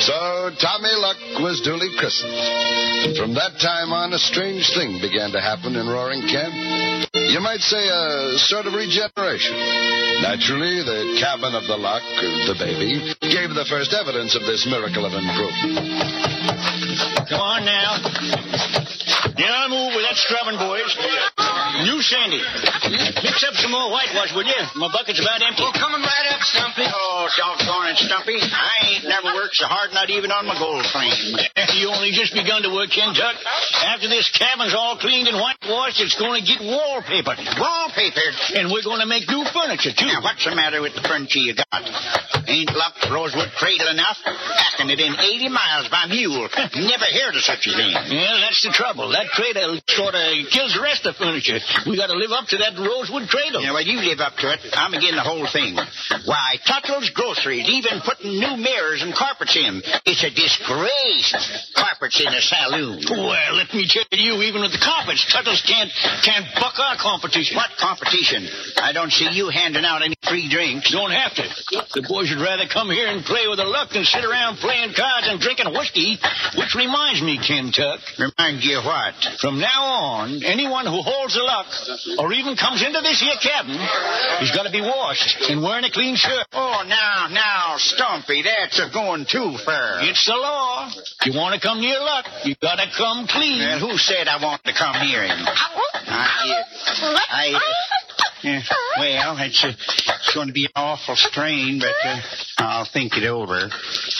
So Tommy Luck was duly christened. And from that time on, a strange thing began to happen in Roaring Camp. You might say a sort of regeneration. Naturally, the cabin of the Luck, the baby, gave the first evidence of this miracle of improvement. Come on now. Yeah, move with that scrubbing, boys. You, Sandy. Mix up some more whitewash, will you? My bucket's about empty. Oh, coming right up, Stumpy. Oh, doggone it, Stumpy. I ain't never worked so hard, not even on my gold frame. You only just begun to work, Kentuck. After this cabin's all cleaned and whitewashed, it's going to get wallpapered. Wallpapered? And we're going to make new furniture, too. Now, what's the matter with the furniture you got? Ain't Luck's rosewood cradle enough? Packing it in 80 miles by mule. Never heard of such a thing. Yeah, that's the trouble. That cradle sort of kills the rest of the furniture. We got to live up to that rosewood cradle. Yeah, well, you live up to it. I'm again the whole thing. Why, Tuttle's Groceries, even putting new mirrors and carpets in. It's a disgrace. Carpets in a saloon. Well, let me tell you, even with the carpets, Tuttle's can't buck our competition. What competition? I don't see you handing out any free drinks. Don't have to. The boys would rather come here and play with the Luck than sit around playing cards and drinking whiskey. Which reminds me, Kentuck. Remind you of what? From now on, anyone who holds a Luck or even comes into this here cabin has got to be washed and wearing a clean shirt. Oh, now, Stumpy, that's a going too far. It's the law. You want to come near Luck, you got to come clean. Well, who said I want to come near him? Well, it's going to be an awful strain, but I'll think it over.